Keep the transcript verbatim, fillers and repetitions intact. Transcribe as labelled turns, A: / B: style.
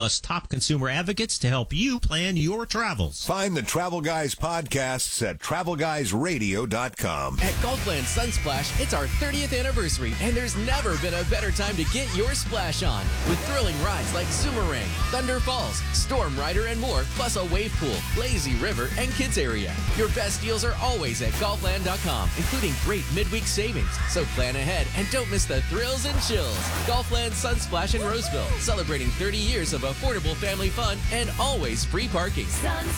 A: plus top consumer advocates to help you plan your travels.
B: Find the Travel Guys podcasts at travel guys radio dot com.
C: At Gulfland Sunsplash, it's our thirtieth anniversary, and there's never been a better time to get your splash on. With thrilling rides like Zoomerang, Thunder Falls, Storm Rider, and more, plus a wave pool, lazy river, and kids area. Your best deals are always at Gulfland dot com, including great midweek savings. So plan ahead and don't miss the thrills and chills. Gulfland Sunsplash in Roseville, celebrating thirty years of affordable family fun and always free parking.
D: Sunsplash.